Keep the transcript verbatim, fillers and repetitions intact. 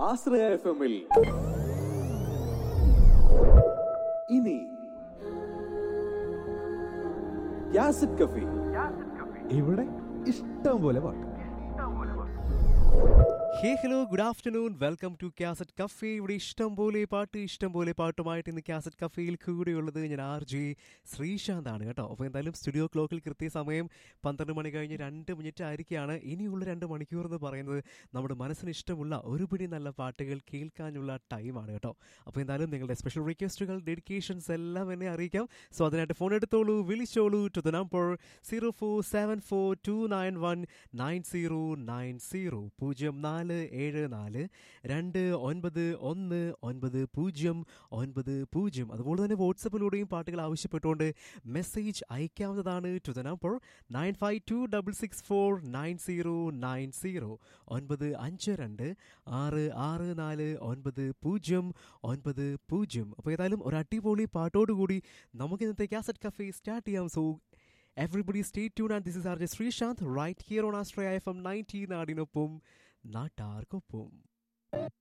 ആശ്രയ F എമ്മിൽ ഇനി cassette cafe. ഇവിടെ ഇഷ്ടം പോലെ പാട്ട്. ഹേ hello good afternoon, welcome to cassette cafe. ഇവിടെ ഇഷ്ടം പോലെ പാട്ട് ഇഷ്ടം പോലെ പാട്ടുമായിട്ട് ഇന്ന് കാസറ്റ് കഫേയിൽ കൂടെയുള്ളത് ഞാൻ ആർ ജെ ശ്രീശാന്ത് ആണ് കേട്ടോ. അപ്പോൾ എന്തായാലും സ്റ്റുഡിയോ ക്ലോക്കിൽ കൃത്യസമയം പന്ത്രണ്ട് മണി കഴിഞ്ഞ് രണ്ട് മിനിറ്റ് ആയിരിക്കുകയാണ്. ഇനിയുള്ള രണ്ട് മണിക്കൂർ എന്ന് പറയുന്നത് നമ്മുടെ മനസ്സിന് ഇഷ്ടമുള്ള ഒരുപിടി നല്ല പാട്ടുകൾ കേൾക്കാനുള്ള ടൈമാണ് കേട്ടോ. അപ്പോൾ എന്തായാലും നിങ്ങളുടെ സ്പെഷ്യൽ റിക്വസ്റ്റുകൾ, ഡെഡിക്കേഷൻസ് എല്ലാം എന്നെ അറിയിക്കാം. സോ അതിനായിട്ട് ഫോൺ എടുത്തോളൂ, വിളിച്ചോളൂ to the number zero four seven four to nine one nine zero nine zero പൂജ്യം നാല് ഏഴ് നാല് രണ്ട് ഒൻപത് ഒന്ന് ഒൻപത് പൂജ്യം ഒൻപത് പൂജ്യം. അതുപോലെ തന്നെ വാട്സപ്പിലൂടെയും പാട്ടുകൾ ആവശ്യപ്പെട്ടുകൊണ്ട് മെസ്സേജ് അയക്കാവുന്നതാണ് to the number nine five to double six four nine zero nine zero ഒൻപത് അഞ്ച് രണ്ട് ആറ് ആറ് നാല് ഒൻപത് പൂജ്യം ഒൻപത് പൂജ്യം. അപ്പോൾ ഏതായാലും ഒരു അടിപൊളി പാട്ടോടുകൂടി നമുക്ക് ഇന്നത്തെ കാസറ്റ് കഫേ സ്റ്റാർട്ട് ചെയ്യാം. So everybody stay tuned, and this is R J Srishant right here on Astraya F M ninety നാടിനൊപ്പം നാട്ടാർക്കൊപ്പം.